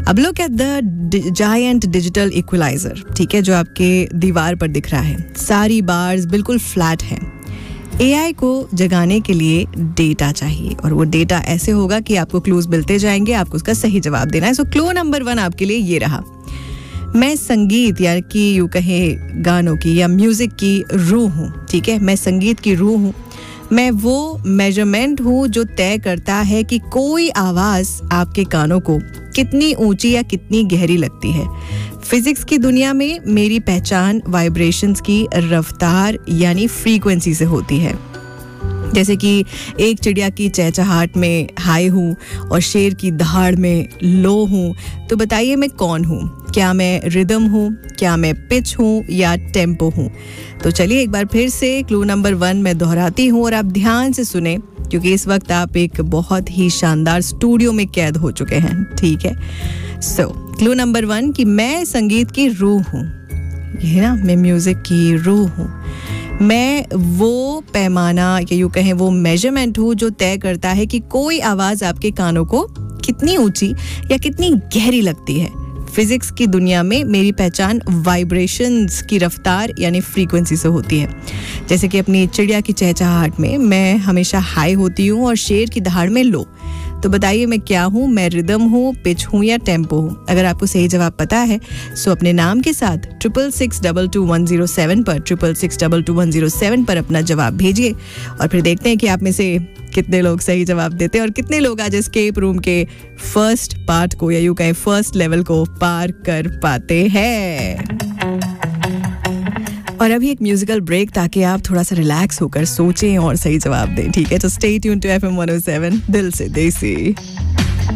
अब look at the giant digital equaliser, ठीक है, जो आपके दीवार पर दिख रहा है. सारी बार्स बिल्कुल फ्लैट हैं. AI को जगाने के लिए डेटा चाहिए और वो डेटा ऐसे होगा कि आपको क्लूज मिलते जाएंगे, आपको उसका सही जवाब देना है. सो क्लू नंबर 1 आपके लिए ये रहा. मैं संगीत या कि यूँ कहे गानों की या म्यूजिक की रूह हूँ, ठीक है. मैं संगीत की रूह हूँ. मैं वो मेजरमेंट हूँ जो तय करता है कि कोई आवाज़ आपके कानों को कितनी ऊंची या कितनी गहरी लगती है. फिजिक्स की दुनिया में मेरी पहचान वाइब्रेशंस की रफ्तार यानी फ्रीक्वेंसी से होती है. जैसे कि एक चिड़िया की चहचहाहट में हाई हूँ और शेर की दहाड़ में लो हूँ. तो बताइए मैं कौन हूँ? क्या मैं रिदम हूँ, क्या मैं पिच हूँ या टेम्पो हूँ? तो चलिए एक बार फिर से क्लू नंबर 1 मैं दोहराती हूँ और आप ध्यान से सुने, क्योंकि इस वक्त आप एक बहुत ही शानदार स्टूडियो में कैद हो चुके हैं, ठीक है. सो क्लू नंबर 1 कि मैं संगीत की रूह हूँ, ये ना, मैं म्यूजिक की रूह हूँ. मैं वो पैमाना या यूँ कहें वो मेजरमेंट हूँ जो तय करता है कि कोई आवाज़ आपके कानों को कितनी ऊंची या कितनी गहरी लगती है. फिजिक्स की दुनिया में मेरी पहचान वाइब्रेशंस की रफ्तार यानी फ्रीक्वेंसी से होती है. जैसे कि अपनी चिड़िया की चहचहाहट में मैं हमेशा हाई होती हूँ और शेर की दहाड़ में लो. तो बताइए मैं क्या हूँ? मैं रिदम हूँ, पिच हूँ या टेम्पो हूँ? अगर आपको सही जवाब पता है सो अपने नाम के साथ 66622107 पर 66622107 पर अपना जवाब भेजिए और फिर देखते हैं कि आप में से कितने लोग सही जवाब देते हैं और कितने लोग आज एस्केप रूम के फर्स्ट पार्ट को या यूँ कहें फर्स्ट लेवल को पार कर पाते हैं. और अभी एक म्यूजिकल ब्रेक ताकि आप थोड़ा सा रिलैक्स होकर सोचें और सही जवाब दें, ठीक है. तो स्टे ट्यून्ड टू FM 107 दिल से देसी.